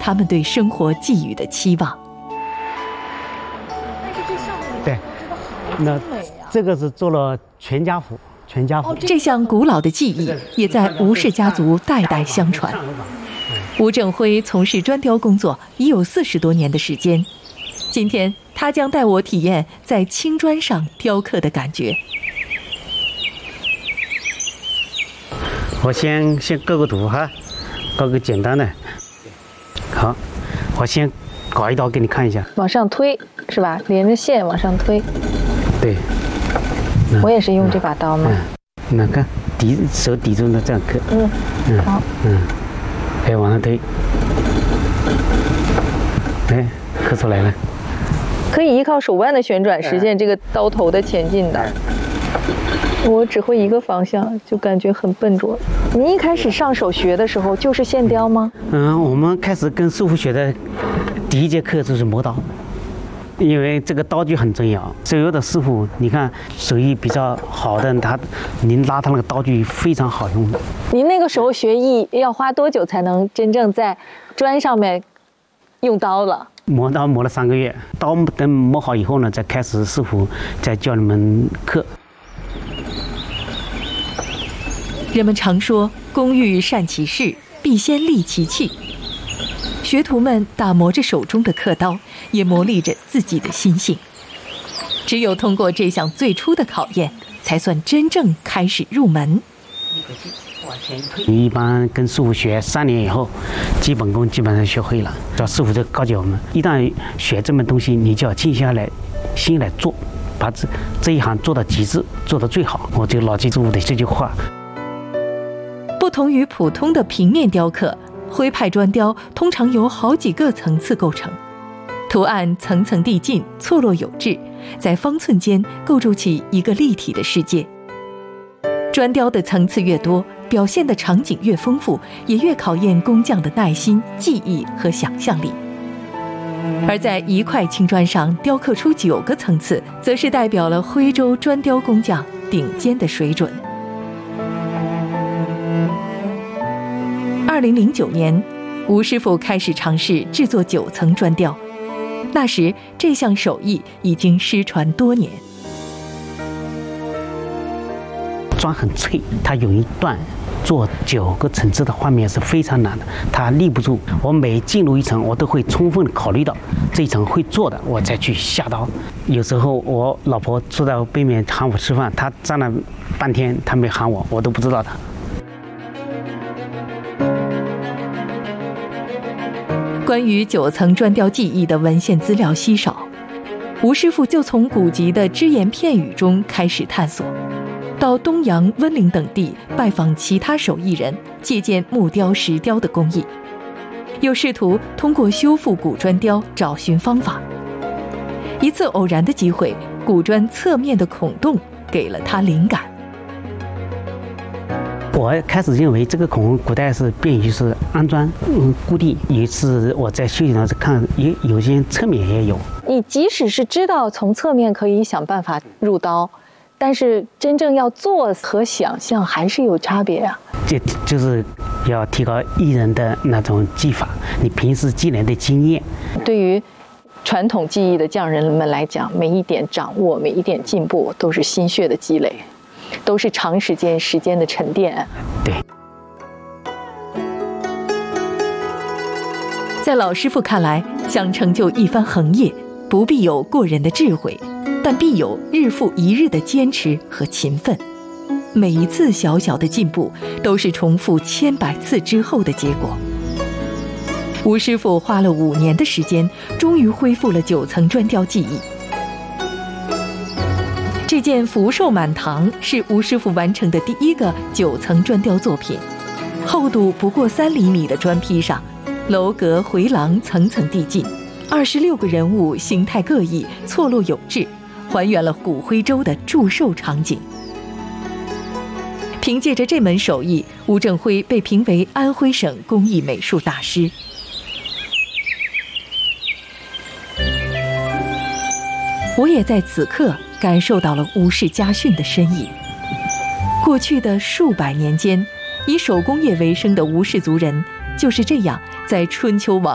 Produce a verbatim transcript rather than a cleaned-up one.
他们对生活寄予的期望。 对，那这个是做了全家福，全家福。 这项古老的技艺也在吴氏家族代代相传。吴正辉从事砖雕工作已有四十多年的时间，今天他将带我体验在青砖上雕刻的感觉。 我先先构个图哈，搞个简单的。好，我先搞一刀给你看一下。 往上推是吧？连着线往上推。 对。 嗯、我也是用这把刀嘛。 嗯。那看抵手抵住了这样刻。 嗯。嗯。好。 嗯。哎，往上推。哎，刻出来了。 可以依靠手腕的旋转实现这个刀头的前进的。我只会一个方向，就感觉很笨拙。你一开始上手学的时候就是线雕吗？ 嗯，我们开始跟师傅学的第一节课就是磨刀，因为这个刀具很重要。所有的师傅，你看手艺比较好的，他您拉他那个刀具非常好用的。 您那个时候学艺要花多久才能真正在砖上面用刀了？ 磨刀磨了三个月，刀等磨好以后呢，再开始师傅再教你们刻。 人们常说工欲善其事，必先利其器。学徒们打磨着手中的刻刀，也磨砺着自己的心性。只有通过这项最初的考验，才算真正开始入门。 一般跟师傅学三年以后，基本功基本上学会了。找师傅就告诫我们，一旦学这门东西，你就要静下来，心来做，把这这一行做到极致，做到最好。我就老记住的这句话。 不同于普通的平面雕刻，徽派砖雕通常由好几个层次构成，图案层层递进，错落有致，在方寸间构筑起一个立体的世界。砖雕的层次越多，表现的场景越丰富，也越考验工匠的耐心、技艺和想象力。而在一块青砖上雕刻出九个层次，则是代表了徽州砖雕工匠顶尖的水准。二零零九年，吴师傅开始尝试制作九层砖雕，那时这项手艺已经失传多年。 砖很脆，它有一段做九个层次的画面是非常难的，它立不住。我每进入一层，我都会充分考虑到这一层会做的，我再去下刀。有时候我老婆坐在背面喊我吃饭，她站了半天，她没喊我，我都不知道她。 关于九层砖雕技艺的文献资料稀少，吴师傅就从古籍的只言片语中开始探索，到东阳、温岭等地拜访其他手艺人，借鉴木雕、石雕的工艺，又试图通过修复古砖雕找寻方法。一次偶然的机会，古砖侧面的孔洞给了他灵感。 我开始认为这个孔古代是便于是安装、嗯、固定。有一次我在休息上看，也有些侧面也有。 你即使是知道从侧面可以想办法入刀，但是真正要做和想象还是有差别啊。 这就是要提高艺人的那种技法，你平时积累的经验。 对于传统技艺的匠人们来讲，每一点掌握，每一点进步，都是心血的积累。都是长时间时间的沉淀。 对， 在老师傅看来，想成就一番横业，不必有过人的智慧，但必有日复一日的坚持和勤奋。每一次小小的进步，都是重复千百次之后的结果。吴师傅花了五年的时间，终于恢复了九层砖雕技艺。这件福寿满堂是吴师傅完成的第一个九层砖雕作品，厚度不过三厘米的砖坯上，楼阁回廊层层递进，二十六个人物形态各异，错落有致，还原了古徽州的祝寿场景。凭借着这门手艺，吴正辉被评为安徽省工艺美术大师。我也在此刻感受到了吴氏家训的深意。过去的数百年间，以手工业为生的吴氏族人就是这样在春秋往